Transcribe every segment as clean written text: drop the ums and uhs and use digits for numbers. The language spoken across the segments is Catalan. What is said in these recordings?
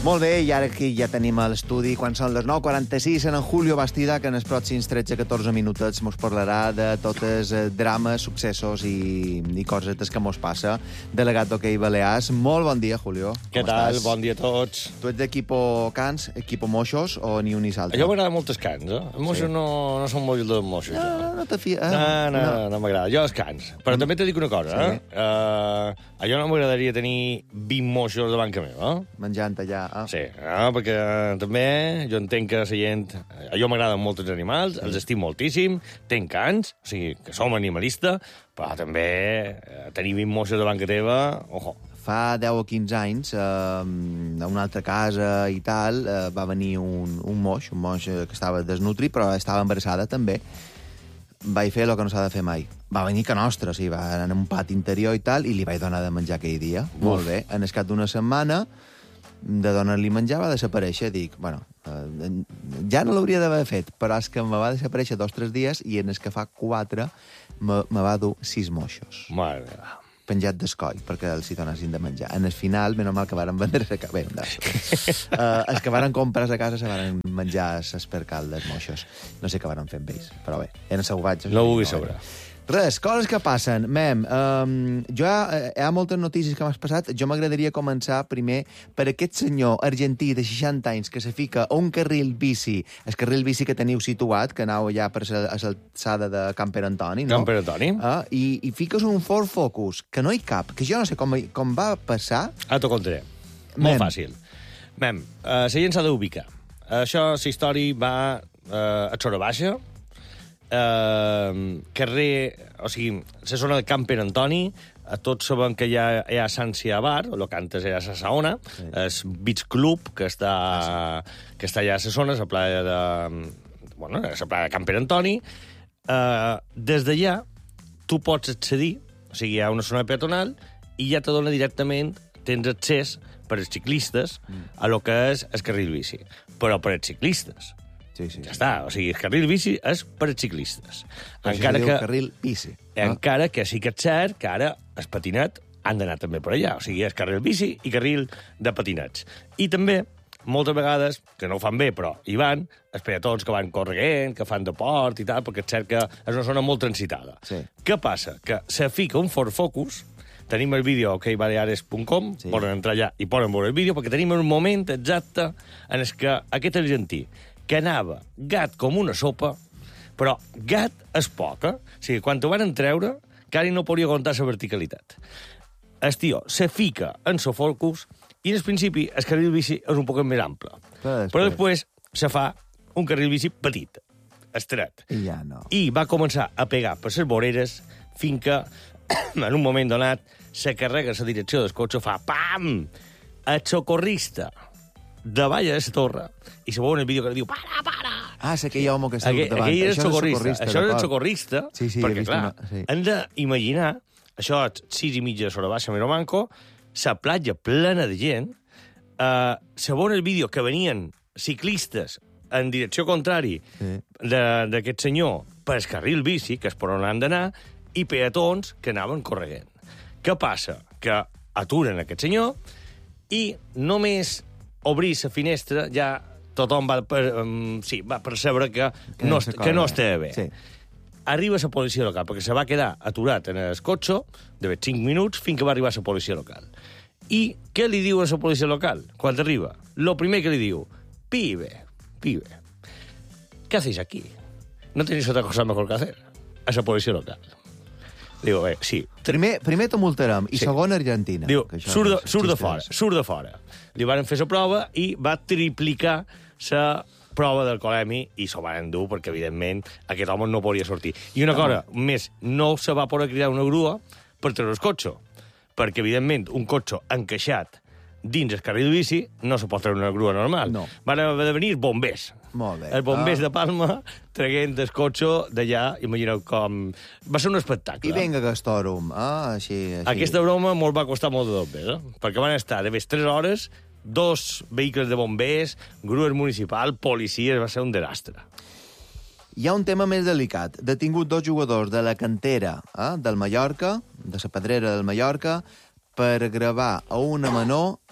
Molt bé, i ara aquí ja tenim a l'estudi, quan són les 9:46, en Julio Bastida, que en els pròxims 13-14 minutets mos parlarà de totes drames, successos i cosetes que mos passa. Delegat d'Hockey Balears. Molt bon dia, Julio. Què tal? Bon dia a tots. Tu ets d'equipo Cans, equipo Moixos o ni un ni l'altre? Jo m'agrada molt els Cans, eh? Els Moixos sí. no són molt dels Moixos. No te fies. No m'agrada. Jo els Cans. Però també t'he dit una cosa, sí. A jo no m'agradaria tenir 20 Moixos davant que meu, Menjant allà. Sí, perquè també jo entenc que la gent... A jo m'agraden molt els animals, els estim moltíssim, tenc cans, o sigui, que som animalista, però també tenir 20 moixos davant que teva, ojo. Fa 10 o 15 anys, a una altra casa i tal, va venir un moix que estava desnutrit, però estava embarassada també. Vaig fer el que no s'ha de fer mai. Va venir que nostra, sí, va anar en un pati interior i tal, i li vaig donar de menjar aquell dia. Molt bé. En el cap d'una setmana, de donar-li menjar, va desaparèixer. Dic, bueno, ja no l'hauria d'haver fet, però és que me va desaparèixer 2 o 3 dies i en el que fa 4 me va dur 6 moixos. Mare meva. Penjat d'escoll, perquè els hi donessin de menjar. En el final, menys mal que varen vendre a casa. Bé, els que varen comprar a casa se varen menjar l'espercal dels moixos. No sé què varen fer amb ells, però bé, eren salvatges. No ho vull saber. Res, coses que passen. Mem, hi ha moltes notícies que m'has passat. Jo m'agradaria començar primer per aquest senyor argentí de 60 anys que se fica a un carril bici, el carril bici que teniu situat, que anau allà per l'alçada de Can Pere Antoni, no? Can Pere Antoni. I fiques un Ford Focus, que no hi cap, que jo no sé com va passar. T'ho contaré. Molt fàcil. Mem, la gent s'ha d'ubicar. Això, la història va a Sora Baixa, carrer, o sigui, la zona de Can Pere Antoni, tots sabem que hi ha Sància Bar, el que antes era la Saona, sí. El Beach Club, que està allà a la zona, a la playa de Can Pere Antoni. Des d'allà, tu pots accedir, o sigui, hi ha una zona peatonal, i ja te dona directament, tens accés per als ciclistes a lo que és el carril bici. Però per als ciclistes. Sí. Ja està, o sigui, el carril bici és per als ciclistes. Encara que carril bici. Encara que sí que és cert que ara el patinet han d'anar també per allà. O sigui, és carril bici i carril de patinets. I també, moltes vegades, que no ho fan bé, però hi van, els peatons que van corrent, que fan deport i tal, perquè és cert que és una zona molt transitada. Sí. Què passa? Que se fica un Ford Focus, tenim el vídeo a hockeyBaleares.com, sí. Poden entrar allà i poden veure el vídeo, perquè tenim un moment exacte en què aquest argentí que anava gat com una sopa, però gat és poc, O sigui, quan ho van treure, quasi no podria aguantar la verticalitat. El tio se fica en el Focus i, en el principi, el carril bici és un poc més ample. Però després se fa un carril bici petit, estret. I ja no. I va començar a pegar per les voreres fins que, en un moment donat, se carrega la direcció del cotxe, fa pam! El socorrista davall de la torre, i se veu en el vídeo que diu, para! És aquell home que està davant. Aquell és el socorrista. Això és el socorrista, sí, perquè, clar, hem d'imaginar, això és 6:30 de Sora Baixa, Mero Manco, la platja plena de gent, se veu en el vídeo que venien ciclistes en direcció contrari d'aquest senyor per el carril bici, que és per on han d'anar, i peatons que anaven corregent. Què passa? Que aturen aquest senyor i només obrir la finestra ja tothom va percebre que no estava bé. Sí. Arriba la policia local, perquè se va quedar aturat en el cotxe de 5 minuts fins que va arribar la policia local. I què li diu a la policia local quan arriba? Lo primer que li diu, pibe, ¿qué hacéis aquí? ¿No tenéis otra cosa mejor que hacer? A la policia local. Diu, sí. Primer t'ho multarem, i segon Argentina. Diu, surt de fora. Li van fer la prova i va triplicar la prova d'alcoholèmia i s'ho van endur perquè, evidentment, aquest home no podia sortir. I una cosa més, no se va poder cridar una grua per treure el cotxe, perquè, evidentment, un cotxe encaixat dins el carril bici no se pot treure una grua normal. No. Van haver de venir bombers. Molt bé. Els bombers de Palma traient el cotxe d'allà, imagineu com... Va ser un espectacle. I vinga aquest òrum, així. Aquesta broma molt va costar molt de dobbers, perquè van estar de 3 hores, 2 vehicles de bombers, grues municipals, policies, va ser un desastre. Hi ha un tema més delicat. Detingut 2 jugadors de la cantera del Mallorca, de la Pedrera del Mallorca, per gravar a una menor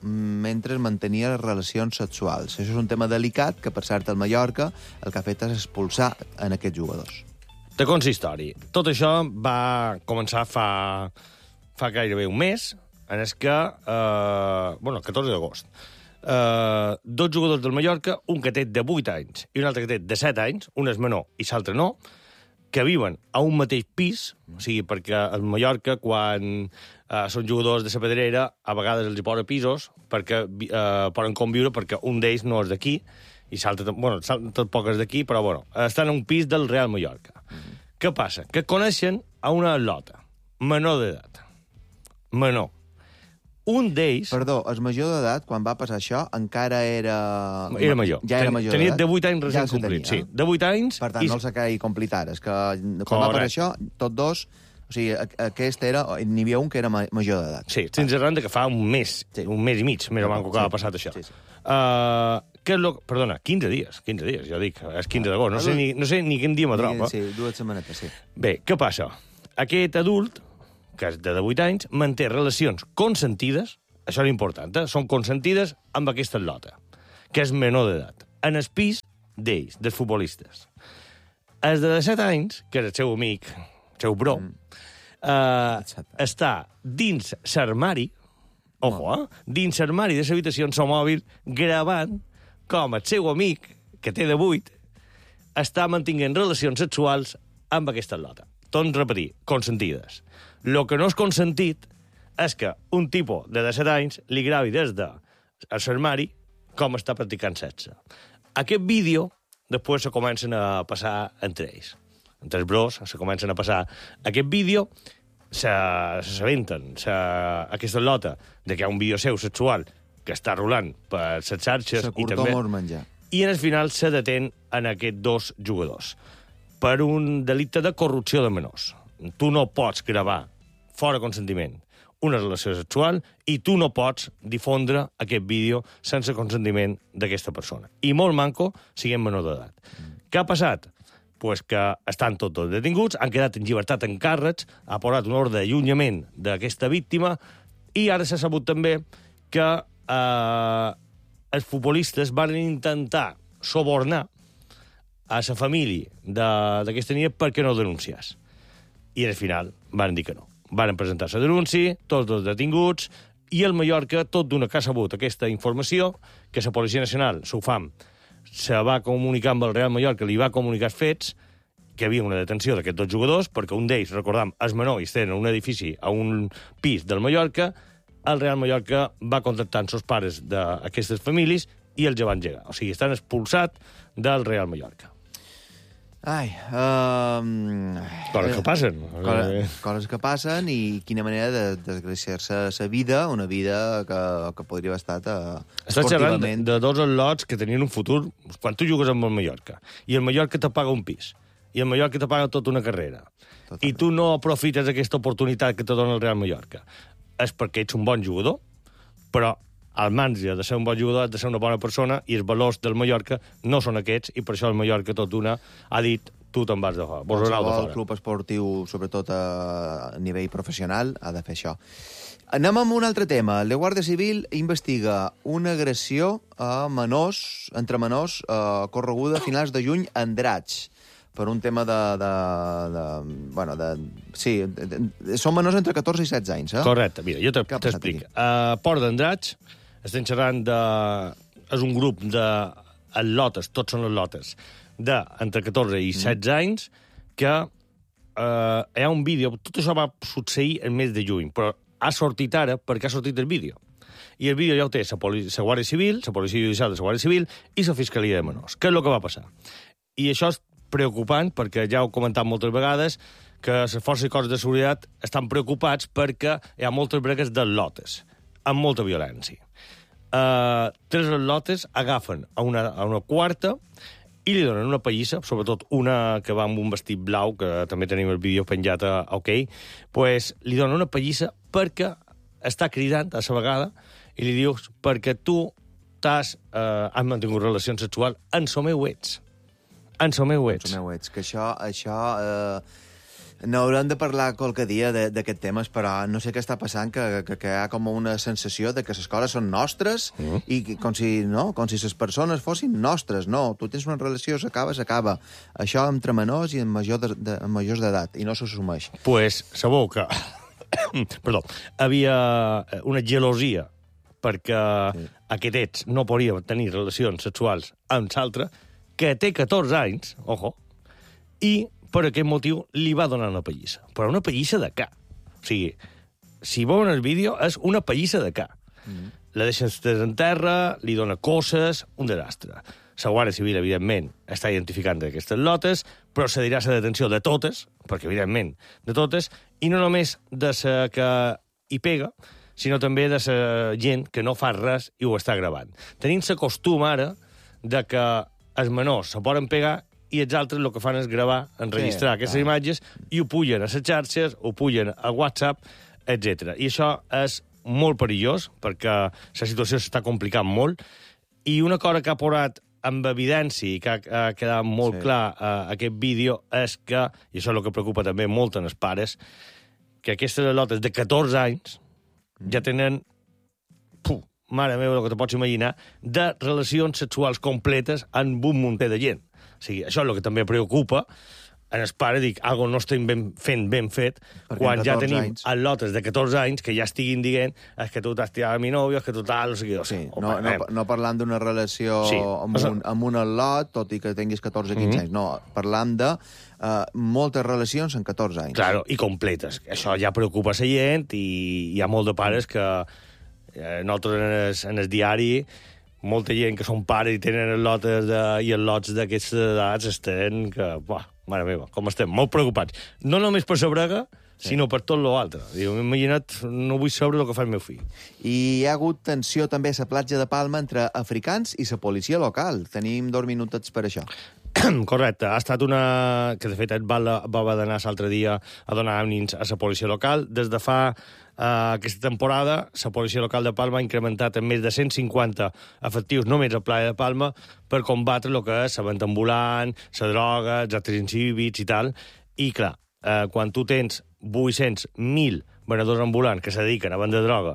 mentre mantenia relacions sexuals. Això és un tema delicat que, per cert, el Mallorca el que ha fet és expulsar en aquests jugadors. Te consistori. Tot això va començar fa gairebé un mes, en el que, el 14 d'agost, dos jugadors del Mallorca, un que té de 8 anys i un altre que té de 7 anys, un és menor i l'altre no, que viuen a un mateix pis, o sigui, perquè al Mallorca, quan són jugadors de la Pedrera, a vegades els hi posa pisos perquè poden conviure, perquè un d'ells no és d'aquí, i l'altre, tampoc és d'aquí, però, estan en un pis del Real Mallorca. Què passa? Que coneixen a una atleta, menor d'edat. Menor. Un d'ells... Perdó, el major d'edat, quan va passar això, encara era... Era major. Ja era major Tenia d'edat. de 8 anys recent complit. Sí, de 8 anys... Per tant, no els ha complit ara. És que quan va passar això, tots dos... O sigui, aquest era... N'hi havia un que era major d'edat. Sí, sense arran que fa un mes i mig, més o menys, que ha passat això. Què és perdona, 15 dies, ja dic, és 15 d'agost, no sé ni quin dia m'atropa. Sí, 2 setmanetes, sí. Bé, què passa? Aquest adult, que és de 8 anys, manté relacions consentides, això és important, són consentides amb aquesta atleta, que és menor d'edat, en el pis d'ells, dels futbolistes. El de 7 anys, que és el seu amic, el seu bro, està dins l'armari, dins l'armari de l'habitació en el mòbil, gravant com el seu amic, que té de 8, està mantinguent relacions sexuals amb aquesta atleta. Torno a repetir, consentides. El que no és consentit és que un tipus de 17 anys li gravi des de l'armari com està practicant sexe. Aquest vídeo després se comencen a passar entre ells. Entre els bros se comencen a passar aquest vídeo, s'aventen aquesta atleta de que hi ha un vídeo seu sexual que està rolant per les xarxes i també... menjar. I en el final se detén en aquests dos jugadors per un delicte de corrupció de menors. Tu no pots gravar fora consentiment una relació sexual i tu no pots difondre aquest vídeo sense consentiment d'aquesta persona. I molt manco siguem menor d'edat. Què ha passat? Pues que estan tots dos detinguts, han quedat en llibertat en càrrecs, ha posat un ordre d'allunyament d'aquesta víctima i ara s'ha sabut també que els futbolistes van intentar subornar a la família d'aquesta nina perquè no denunciés. I al final van dir que no. Van presentar la denúncia, tots dos detinguts, i el Mallorca, tot d'una que ha sabut aquesta informació, que la Policia Nacional, SUFAM, se va comunicar amb el Real Mallorca, li va comunicar els fets, que hi havia una detenció d'aquests dos jugadors, perquè un d'ells, recordam, és menor i estan en un edifici, a un pis del Mallorca, el Real Mallorca va contactar amb els pares d'aquestes famílies i els van llegar. O sigui, estan expulsats del Real Mallorca. Ai... Coses que passen. Coses que passen i quina manera de desgraciar-se la vida, una vida que podria haver estat Estàs xerrant de dos al·lots que tenien un futur quan tu jugues amb el Mallorca i el Mallorca te paga un pis i el Mallorca te paga tota una carrera. Totalment. I tu no aprofites aquesta oportunitat que te dona el Real Mallorca. És perquè ets un bon jugador, però al marge de ser un bon jugador has de ser una bona persona i els valors del Mallorca no són aquests i per això el Mallorca tot d'una ha dit tu te'n vas de fora. Qualsevol club esportiu, sobretot a nivell professional, ha de fer això. Anem amb un altre tema. La Guàrdia Civil investiga una agressió a menors, entre menors, correguda a finals de juny a Andratx, per un tema sí, són menors entre 14 i 16 anys, eh? Correcte, mira, jo t'explico. A Port d'Andratx estem xerrant és un grup d'atlotes, tots són atlotes, d'entre 14 i 16 anys, que hi ha un vídeo, tot això va succeir el mes de juny, però ha sortit ara perquè ha sortit el vídeo. I el vídeo ja ho té la Guàrdia Civil, la Policia Judicial de la Guàrdia Civil i la Fiscalia de Menors. Què és el que va passar? I això és preocupant, perquè ja ho he comentat moltes vegades, que les forces i cossos de seguretat estan preocupats perquè hi ha moltes bregues d'atlotes, amb molta violència. 3 atlotes agafen a una quarta i li donen una pallissa, sobretot una que va amb un vestit blau, que també tenim el vídeo penjat a OK, pues li donen una pallissa perquè està cridant a la vegada i li dius perquè tu has mantingut relacions sexuals en el meu ets. En el meu ets. Que això N'haurem de parlar qualque dia d'aquest temes, però no sé què està passant, que hi ha com una sensació de que les coses són nostres i com si les persones fossin nostres. No, tu tens una relació, s'acaba. Això entre menors i amb majors d'edat, i no s'assumeix. Pues sabeu que perdó, havia una gelosia perquè aquest no podia tenir relacions sexuals amb l'altre, que té 14 anys, ojo, i per aquest motiu li va donar una pallissa. Però una pallissa de ca. O sigui, si veuen el vídeo, és una pallissa de ca. La deixa en terra, li dona cosses, un desastre. La Guàrdia Civil, evidentment, està identificant aquestes lotes, procedirà a la detenció de totes, perquè, evidentment, de totes, i no només de la que hi pega, sinó també de la gent que no fa res i ho està gravant. Tenim la costum ara de que els menors se poden pegar i els altres el que fan és gravar, enregistrar aquestes imatges i ho pugen a les xarxes, ho pugen a WhatsApp, etc. I això és molt perillós perquè la situació s'està complicant molt i una cosa que ha posat amb evidència i que ha quedat molt clar aquest vídeo és que, i això és el que preocupa també molt en els pares, que aquestes lotes de 14 anys ja tenen, mare meva, el que te pots imaginar, de relacions sexuals completes amb un munter de gent. O sigui, això és el que també preocupa en el pare, dic, algo no estem fent ben fet, quan ja tenim lotes de 14 anys que ja estiguin dient que tu t'has tirat a mi nòvio, que tu tal, o sigui... No parlant d'una relació amb un lot, tot i que tinguis 14 o 15 anys, no, parlant de moltes relacions en 14 anys. Claro, i completes. Això ja preocupa la gent i hi ha molt de pares que nosaltres en el diari... molta gent que són pares i tenen els lotes i els lots d'aquestes edats estan que, mare meva, com estem, molt preocupats. No només per la brega, sinó per tot l'altre. Imagina't, no vull saber el que fa el meu fill. I hi ha hagut tensió també a la platja de Palma entre africans i la policia local. Tenim 2 minutets per això. Correcte, ha estat una... que de fet va d'anar l'altre dia a donar ànims a la policia local. Des de fa aquesta temporada, la policia local de Palma ha incrementat en més de 150 efectius només a Playa de Palma per combatre el que és la venda ambulant, la droga, els actes incívics i tal. I clar, quan tu tens 800.000 venedors ambulants que se dediquen a vendre droga,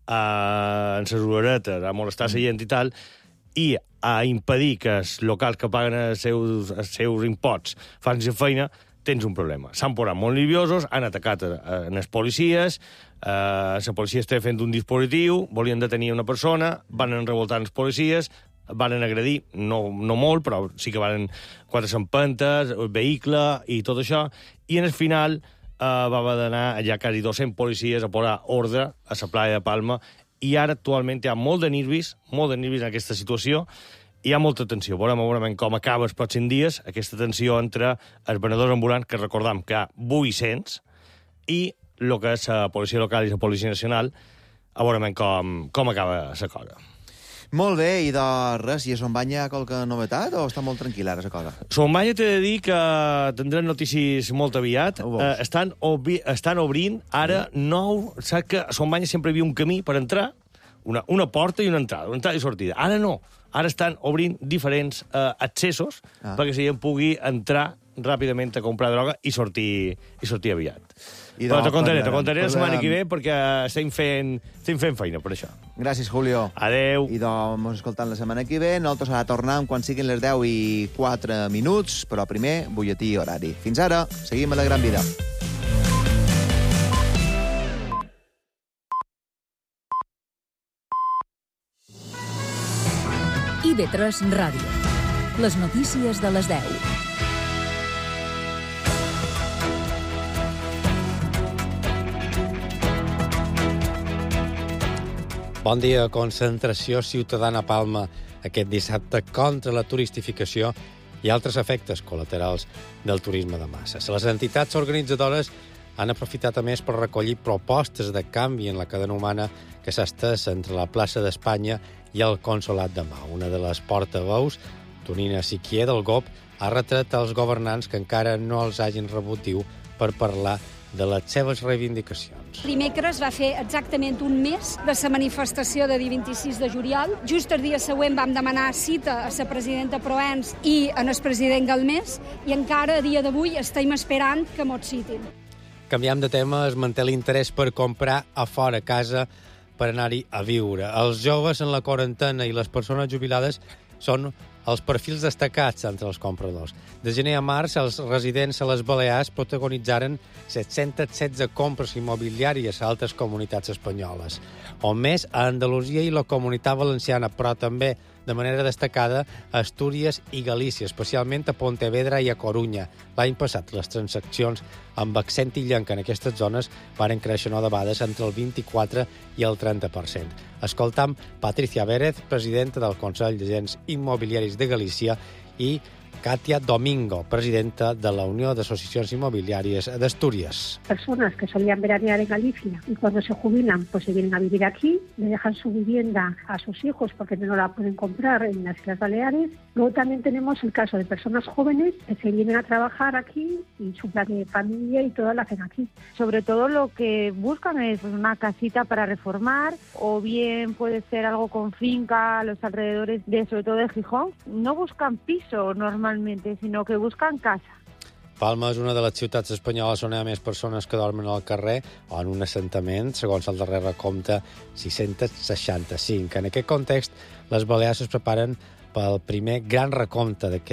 en les horeretes, a molestar la gent i tal, i a impedir que els locals que paguen els seus imposts fan la feina, tens un problema. S'han posat molt nerviosos, han atacat els policies, la policia està fent un dispositiu, volien detenir una persona, van revoltar els policies, van agredir, no molt, però sí que van 400 empentes, el vehicle i tot això, i en el final va d'anar ja quasi 200 policies a posar ordre a la playa de Palma, i ara actualment hi ha molt de nervis en aquesta situació, hi ha molta tensió. Veurem com acaba els pròxims dies aquesta tensió entre els venedors ambulants, que recordam que hi ha 800, i el que és la policia local i la policia nacional, a veurem com acaba la cosa. Molt bé, i de res, i a Son Banya hi ha qualque novetat o està molt tranquil·la ara la cosa? Son Banya t'he de dir que tindrem notícies molt aviat. Estan obrint ara nou... Saps que a Son Banya sempre hi havia un camí per entrar, una porta i una entrada i sortida. Ara no. Ara estan obrint diferents accessos perquè la gent pugui entrar ràpidament a comprar droga i sortir aviat. Però te contaré la setmana que ve perquè estem fent feina per això. Gràcies, Julio. Adeu. I doncs ens escoltam la setmana que ve. Nosaltres ha de tornar quan siguin les 10:04, però primer butlletí horari. Fins ara, seguim a la gran vida. IB3 Ràdio. Les notícies de les 10. Bon dia. Concentració ciutadana a Palma aquest dissabte contra la turistificació i altres efectes col·laterals del turisme de masses. Les entitats organitzadores han aprofitat a més per recollir propostes de canvi en la cadena humana que s'ha estès entre la plaça d'Espanya i el Consolat de Mau. Una de les portaveus, Tonina Siquier, del GOP, ha retret als governants que encara no els hagin rebut per parlar de les seves reivindicacions. Dimecres va fer exactament un mes de la manifestació de dia 26 de juliol. Just el dia següent vam demanar cita a la presidenta Proens i al president Galmés i encara a dia d'avui estem esperant que mos citin. Canviam de tema, es manté l'interès per comprar a fora casa per anar-hi a viure. Els joves en la quarantena i les persones jubilades són els perfils destacats entre els compradors. De gener a març, els residents a les Balears protagonitzaren 716 compres immobiliàries a altres comunitats espanyoles, o més a Andalusia i la Comunitat Valenciana, però també, de manera destacada, a Astúries i Galícia, especialment a Pontevedra i a Corunya. L'any passat, les transaccions amb accent illenc en aquestes zones varen créixer 9 vegades entre el 24 i el 30%. Escoltam Patricia Vérez, presidenta del Consell d'Agents Immobiliaris de Galícia, i Katia Domingo, presidenta de la Unió d'Asociacions Inmobiliàries d'Astúries. Personas que solían veranear en Galicia y cuando se jubilan pues se vienen a vivir aquí, le dejan su vivienda a sus hijos porque no la pueden comprar en las Islas Baleares. Luego también tenemos el caso de personas jóvenes que se vienen a trabajar aquí y su plan de familia y todo lo hacen aquí. Sobre todo lo que buscan es una casita para reformar o bien puede ser algo con finca a los alrededores sobre todo de Gijón. No buscan piso normalmente, sino que buscan casa. Palma és una de les ciutats espanyoles on hi ha més persones que dormen al carrer o en un assentament, segons el darrer recompte, 665. En aquest context, les Balears es preparen pel primer gran recompte d'aquest